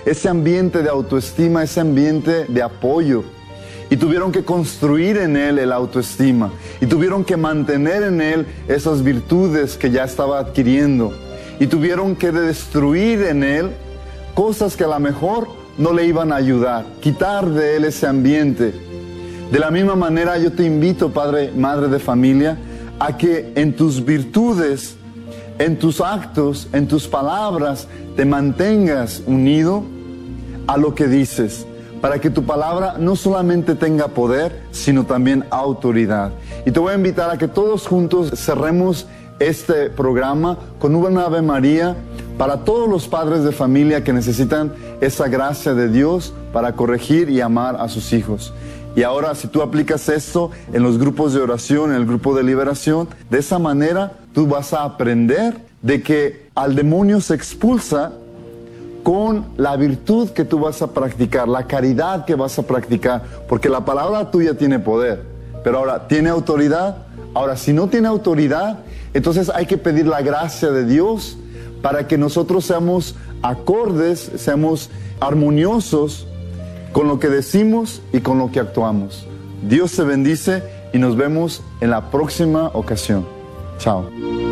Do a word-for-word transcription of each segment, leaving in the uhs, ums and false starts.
ese ambiente de autoestima, ese ambiente de apoyo. Y tuvieron que construir en él el autoestima. Y tuvieron que mantener en él esas virtudes que ya estaba adquiriendo. Y tuvieron que destruir en él cosas que a lo mejor no le iban a ayudar. Quitar de él ese ambiente. De la misma manera yo te invito, padre, madre de familia, a que en tus virtudes, en tus actos, en tus palabras, te mantengas unido a lo que dices, para que tu palabra no solamente tenga poder, sino también autoridad. Y te voy a invitar a que todos juntos cerremos este programa con una Ave María para todos los padres de familia que necesitan esa gracia de Dios para corregir y amar a sus hijos. Y ahora, si tú aplicas esto en los grupos de oración, en el grupo de liberación, de esa manera tú vas a aprender de que al demonio se expulsa con la virtud que tú vas a practicar, la caridad que vas a practicar, porque la palabra tuya tiene poder, pero ahora, ¿tiene autoridad? Ahora, si no tiene autoridad, entonces hay que pedir la gracia de Dios para que nosotros seamos acordes, seamos armoniosos con lo que decimos y con lo que actuamos. Dios te bendice y nos vemos en la próxima ocasión. Chao.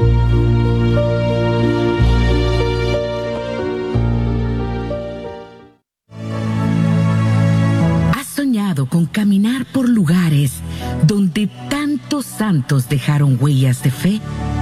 ¿Has soñado con caminar por lugares donde tantos santos dejaron huellas de fe?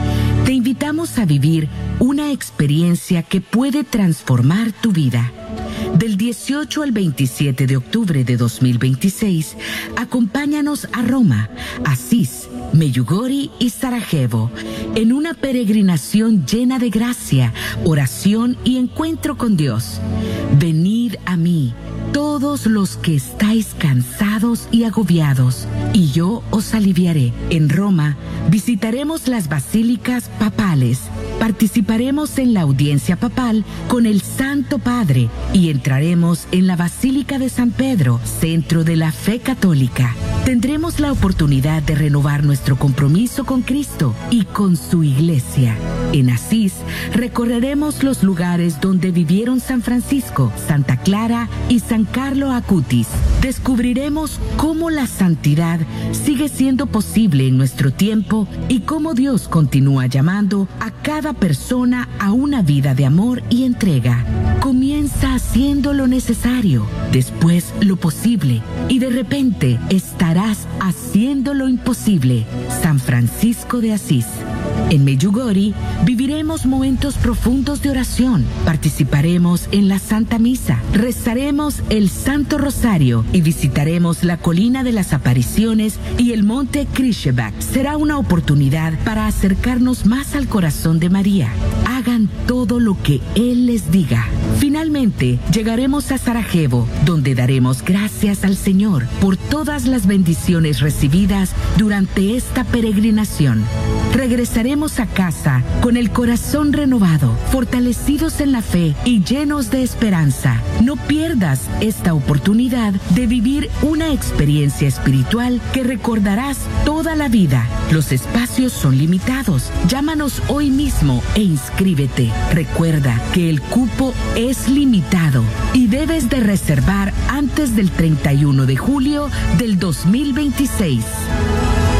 Te invitamos a vivir una experiencia que puede transformar tu vida. Del dieciocho al veintisiete de octubre de dos mil veintiséis, acompáñanos a Roma, Asís, Medjugorje y Sarajevo, en una peregrinación llena de gracia, oración y encuentro con Dios. Venid a mí, todos los que estáis cansados y agobiados, y yo os aliviaré. En Roma visitaremos las basílicas papales, participaremos en la audiencia papal con el Santo Padre y entraremos en la Basílica de San Pedro, centro de la fe católica. Tendremos la oportunidad de renovar nuestro compromiso con Cristo y con su Iglesia. En Asís recorreremos los lugares donde vivieron San Francisco, Santa Clara y San Carlo Acutis. Descubriremos cómo la santidad sigue siendo posible en nuestro tiempo y cómo Dios continúa llamando a cada persona a una vida de amor y entrega. Comienza haciendo lo necesario, después lo posible, y de repente estarás haciendo lo imposible. San Francisco de Asís. En Medjugorje viviremos momentos profundos de oración, participaremos en la Santa Misa, rezaremos el Santo Rosario y visitaremos la Colina de las Apariciones y el Monte Križevac. Será una oportunidad para acercarnos más al corazón de María. Hagan todo lo que Él les diga. Finalmente, llegaremos a Sarajevo, donde daremos gracias al Señor por todas las bendiciones recibidas durante esta peregrinación. Regresaremos a casa con el corazón renovado, fortalecidos en la fe y llenos de esperanza. No pierdas esta oportunidad de vivir una experiencia espiritual que recordarás toda la vida. Los espacios son limitados. Llámanos hoy mismo e inscríbete. Recuerda que el cupo es limitado y debes de reservar antes del treinta y uno de julio del dos mil veintiséis.